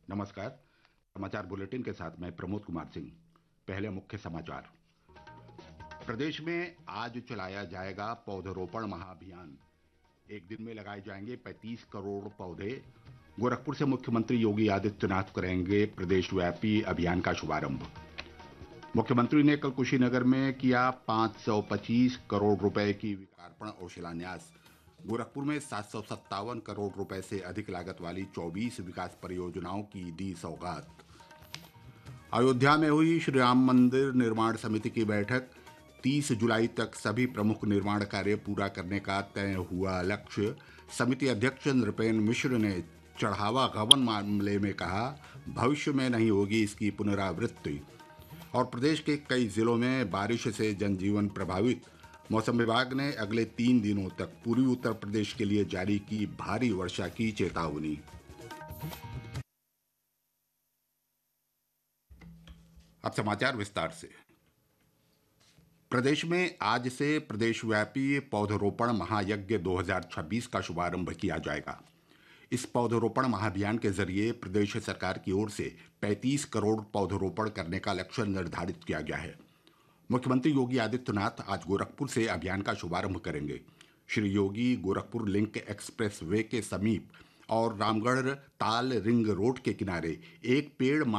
नमस्कार। समाचार बुलेटिन के साथ मैं प्रमोद कुमार सिंह। पहले मुख्य समाचार। प्रदेश में आज चलाया जाएगा पौधरोपण महाअभियान। एक दिन में लगाए जाएंगे 35 करोड़ पौधे। गोरखपुर से मुख्यमंत्री योगी आदित्यनाथ करेंगे प्रदेशव्यापी अभियान का शुभारंभ। मुख्यमंत्री ने कल कुशीनगर में किया 525 करोड़ रुपए की लोकार्पण और शिलान्यास। गोरखपुर में 757 करोड़ रुपए से अधिक लागत वाली 24 विकास परियोजनाओं की दी सौगात। अयोध्या में हुई श्री राम मंदिर निर्माण समिति की बैठक। 30 जुलाई तक सभी प्रमुख निर्माण कार्य पूरा करने का तय हुआ लक्ष्य। समिति अध्यक्ष नृपेंद्र मिश्र ने चढ़ावा गबन मामले में कहा, भविष्य में नहीं होगी इसकी पुनरावृत्ति। और प्रदेश के कई जिलों में बारिश से जनजीवन प्रभावित। मौसम विभाग ने अगले 3 दिनों तक पूर्वी उत्तर प्रदेश के लिए जारी की भारी वर्षा की चेतावनी। अब समाचार विस्तार से। प्रदेश में आज से प्रदेशव्यापी पौधरोपण महायज्ञ 2026 का शुभारंभ किया जाएगा। इस पौधरोपण महाअभियान के जरिए प्रदेश सरकार की ओर से 35 करोड़ पौधरोपण करने का लक्ष्य निर्धारित किया गया है। मुख्यमंत्री योगी आदित्यनाथ आज गोरखपुर से अभियान का शुभारंभ करेंगे। Shri Yogi Gorakhpur link express way के समीप और रामगढ़ ताल रिंग रोड के किनारे एक पेड़